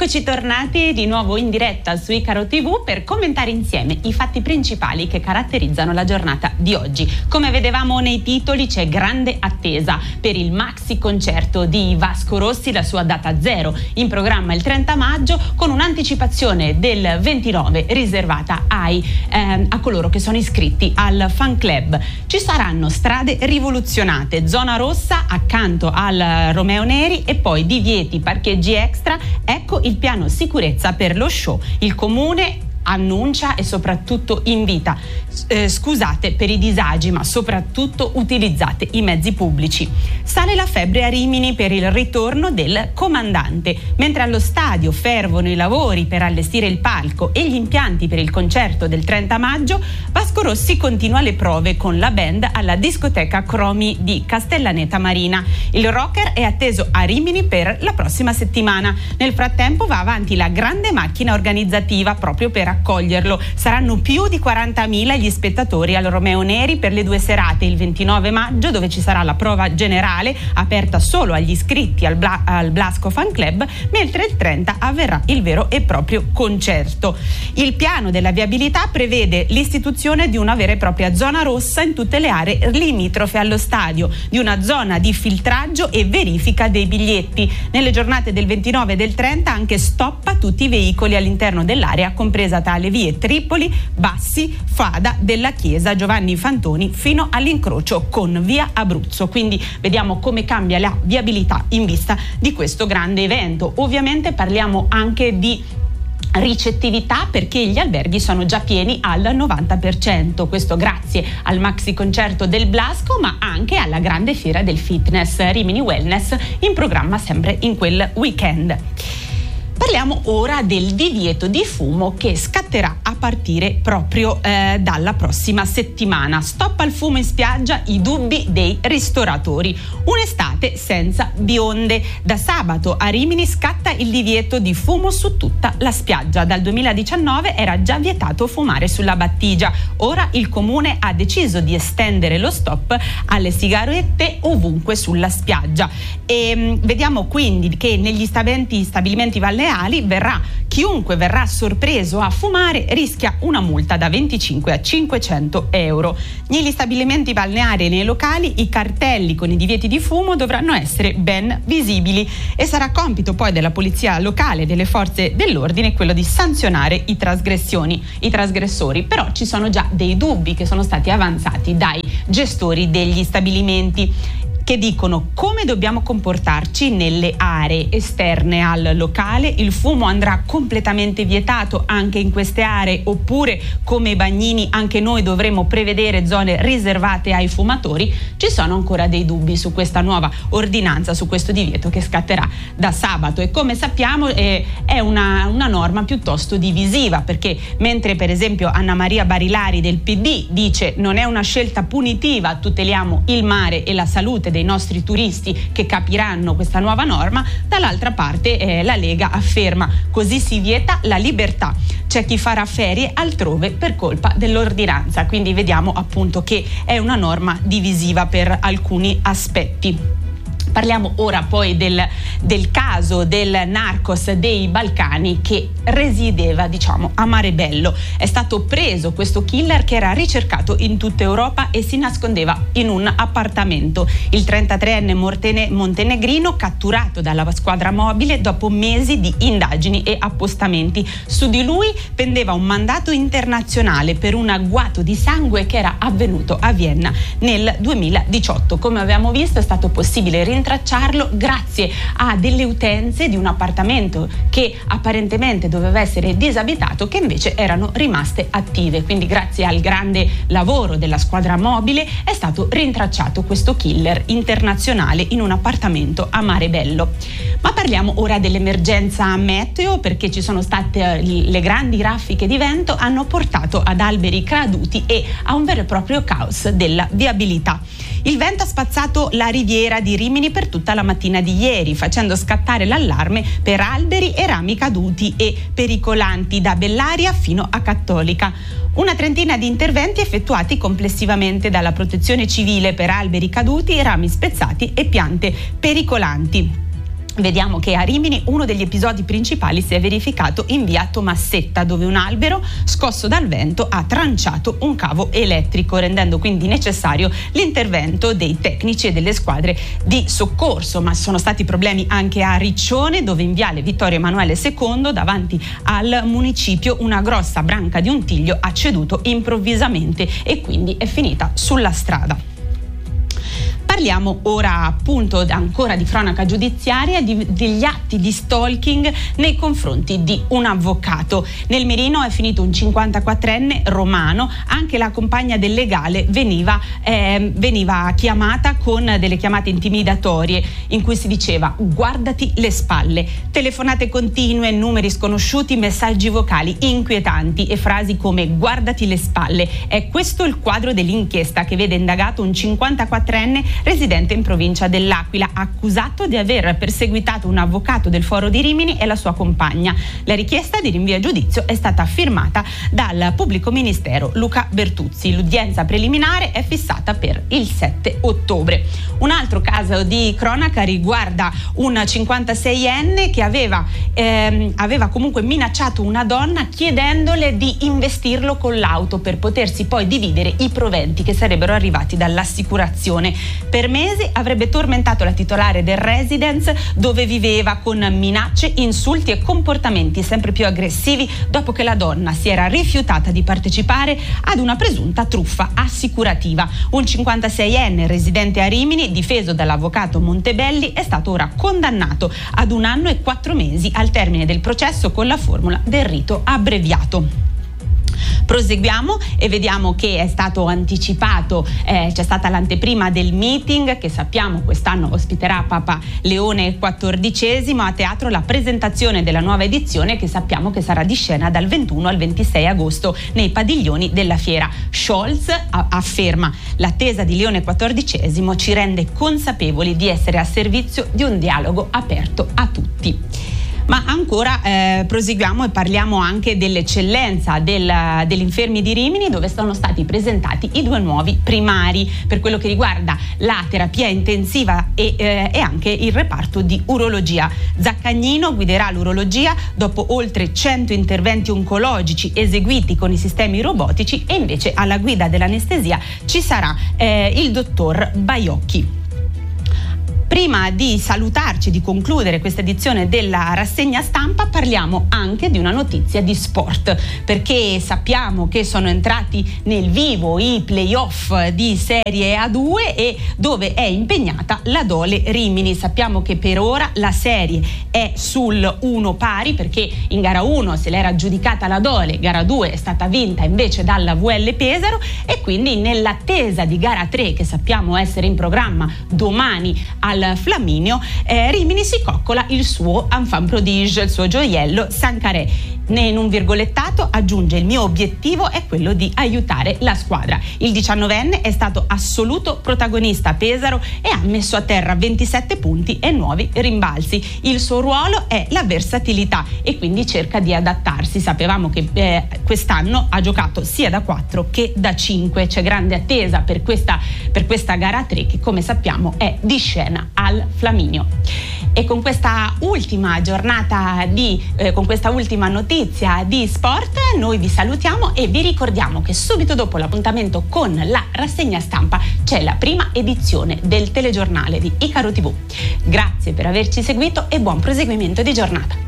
Eccoci tornati di nuovo in diretta su Icaro TV per commentare insieme i fatti principali che caratterizzano la giornata di oggi. Come vedevamo nei titoli, c'è grande attesa per il maxi concerto di Vasco Rossi, la sua data zero, in programma il 30 maggio con un'anticipazione del 29 riservata a coloro che sono iscritti al fan club. Ci saranno strade rivoluzionate, zona rossa accanto al Romeo Neri e poi divieti, parcheggi extra. Ecco il piano sicurezza per lo show. Il comune annuncia e soprattutto invita, scusate per i disagi, ma soprattutto utilizzate i mezzi pubblici. Sale la febbre a Rimini per il ritorno del comandante. Mentre allo stadio fervono i lavori per allestire il palco e gli impianti per il concerto del 30 maggio, Vasco Rossi continua le prove con la band alla discoteca Cromi di Castellaneta Marina. Il rocker è atteso a Rimini per la prossima settimana. Nel frattempo va avanti la grande macchina organizzativa proprio per accoglierlo. Saranno più di 40.000 gli spettatori al Romeo Neri per le due serate, il 29 maggio dove ci sarà la prova generale aperta solo agli iscritti al Blasco Fan Club, mentre il 30 avverrà il vero e proprio concerto. Il piano della viabilità prevede l'istituzione di una vera e propria zona rossa in tutte le aree limitrofe allo stadio, di una zona di filtraggio e verifica dei biglietti. Nelle giornate del 29 e del 30 anche stop a tutti i veicoli all'interno dell'area, compresa tale vie Tripoli, Bassi, Fada, della Chiesa Giovanni Fantoni fino all'incrocio con via Abruzzo. Quindi vediamo come cambia la viabilità in vista di questo grande evento. Ovviamente parliamo anche di ricettività perché gli alberghi sono già pieni al 90%, questo grazie al maxi concerto del Blasco ma anche alla grande fiera del fitness Rimini Wellness in programma sempre in quel weekend. Parliamo ora del divieto di fumo che scatterà a partire proprio dalla prossima settimana. Stop al fumo in spiaggia, i dubbi dei ristoratori. Un'estate senza bionde. Da sabato a Rimini scatta il divieto di fumo su tutta la spiaggia. Dal 2019 era già vietato fumare sulla battigia. Ora il comune ha deciso di estendere lo stop alle sigarette ovunque sulla spiaggia. E vediamo quindi che negli stabilimenti balneari chiunque verrà sorpreso a fumare rischia una multa da 25 a 500 euro. Negli stabilimenti balneari e nei locali i cartelli con i divieti di fumo dovranno essere ben visibili e sarà compito poi della polizia locale e delle forze dell'ordine quello di sanzionare i trasgressori. Però ci sono già dei dubbi che sono stati avanzati dai gestori degli stabilimenti, che dicono come dobbiamo comportarci nelle aree esterne al locale. Il fumo andrà completamente vietato anche in queste aree oppure come Bagnini anche noi dovremo prevedere zone riservate ai fumatori? Ci sono ancora dei dubbi su questa nuova ordinanza, su questo divieto che scatterà da sabato e come sappiamo è una norma piuttosto divisiva, perché mentre per esempio Anna Maria Barilari del PD dice non è una scelta punitiva, tuteliamo il mare e la salute dei nostri turisti che capiranno questa nuova norma, dall'altra parte la Lega afferma così si vieta la libertà, c'è chi farà ferie altrove per colpa dell'ordinanza, quindi vediamo appunto che è una norma divisiva per alcuni aspetti. Parliamo ora poi del caso del narcos dei Balcani che risiedeva a Marebello. È stato preso questo killer che era ricercato in tutta Europa e si nascondeva in un appartamento. Il 33enne montenegrino catturato dalla squadra mobile dopo mesi di indagini e appostamenti. Su di lui pendeva un mandato internazionale per un agguato di sangue che era avvenuto a Vienna nel 2018. Come abbiamo visto è stato possibile rintracciarlo grazie a delle utenze di un appartamento che apparentemente doveva essere disabitato, che invece erano rimaste attive. Quindi grazie al grande lavoro della squadra mobile è stato rintracciato questo killer internazionale in un appartamento a Marebello. Ma parliamo ora dell'emergenza meteo, perché ci sono state le grandi raffiche di vento hanno portato ad alberi caduti e a un vero e proprio caos della viabilità. Il vento ha spazzato la riviera di Rimini per tutta la mattina di ieri, facendo scattare l'allarme per alberi e rami caduti e pericolanti da Bellaria fino a Cattolica. Una trentina di interventi effettuati complessivamente dalla Protezione Civile per alberi caduti, rami spezzati e piante pericolanti. Vediamo che a Rimini uno degli episodi principali si è verificato in via Tomassetta, dove un albero scosso dal vento ha tranciato un cavo elettrico, rendendo quindi necessario l'intervento dei tecnici e delle squadre di soccorso. Ma sono stati problemi anche a Riccione, dove in viale Vittorio Emanuele II, davanti al municipio, una grossa branca di un tiglio ha ceduto improvvisamente e quindi è finita sulla strada. Parliamo ora appunto ancora di cronaca giudiziaria, degli atti di stalking nei confronti di un avvocato. Nel mirino è finito un 54enne romano, anche la compagna del legale veniva chiamata con delle chiamate intimidatorie in cui si diceva: guardati le spalle, telefonate continue, numeri sconosciuti, messaggi vocali inquietanti e frasi come guardati le spalle. È questo il quadro dell'inchiesta che vede indagato un 54enne residente in provincia dell'Aquila, accusato di aver perseguitato un avvocato del Foro di Rimini e la sua compagna. La richiesta di rinvio a giudizio è stata firmata dal pubblico ministero Luca Bertuzzi. L'udienza preliminare è fissata per il 7 ottobre. Un altro caso di cronaca riguarda un 56enne che aveva comunque minacciato una donna chiedendole di investirlo con l'auto per potersi poi dividere i proventi che sarebbero arrivati dall'assicurazione. Per mesi avrebbe tormentato la titolare del residence dove viveva con minacce, insulti e comportamenti sempre più aggressivi dopo che la donna si era rifiutata di partecipare ad una presunta truffa assicurativa. Un 56enne residente a Rimini, difeso dall'avvocato Montebelli, è stato ora condannato ad 1 anno e 4 mesi al termine del processo con la formula del rito abbreviato. Proseguiamo e vediamo che è stato anticipato, c'è stata l'anteprima del meeting che sappiamo quest'anno ospiterà Papa Leone XIV a teatro, la presentazione della nuova edizione che sappiamo che sarà di scena dal 21 al 26 agosto nei padiglioni della fiera. Scholz afferma: l'attesa di Leone XIV ci rende consapevoli di essere a servizio di un dialogo aperto a tutti. Ma ancora proseguiamo e parliamo anche dell'eccellenza degli infermi di Rimini, dove sono stati presentati i 2 nuovi primari per quello che riguarda la terapia intensiva e anche il reparto di urologia. Zaccagnino guiderà l'urologia dopo oltre 100 interventi oncologici eseguiti con i sistemi robotici, e invece alla guida dell'anestesia ci sarà il dottor Baiocchi. Prima di salutarci, di concludere questa edizione della rassegna stampa, parliamo anche di una notizia di sport, perché sappiamo che sono entrati nel vivo i playoff di Serie A2 e dove è impegnata la Dole Rimini. Sappiamo che per ora la serie è sul 1 pari, perché in gara 1 se l'era aggiudicata la Dole, gara 2 è stata vinta invece dalla VL Pesaro, e quindi nell'attesa di gara 3, che sappiamo essere in programma domani al Flaminio, Rimini si coccola il suo enfant prodige, il suo gioiello Sancaré. In un virgolettato aggiunge: il mio obiettivo è quello di aiutare la squadra. Il 19enne è stato assoluto protagonista a Pesaro e ha messo a terra 27 punti e 9 rimbalzi. Il suo ruolo è la versatilità e quindi cerca di adattarsi. Sapevamo che quest'anno ha giocato sia da 4 che da 5. C'è grande attesa per questa gara 3 che, come sappiamo, è di scena al Flaminio. E con questa ultima giornata con questa ultima notizia di sport noi vi salutiamo e vi ricordiamo che subito dopo l'appuntamento con la rassegna stampa c'è la prima edizione del telegiornale di Icaro TV. Grazie per averci seguito e buon proseguimento di giornata.